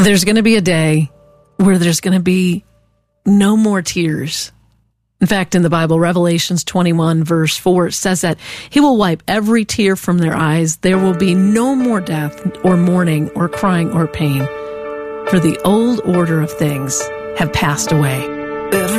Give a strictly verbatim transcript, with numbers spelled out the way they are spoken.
There's going to be a day where there's going to be no more tears. In fact, in the Bible, Revelations twenty-one, verse four, it says that he will wipe every tear from their eyes. There will be no more death or mourning or crying or pain, for the old order of things have passed away.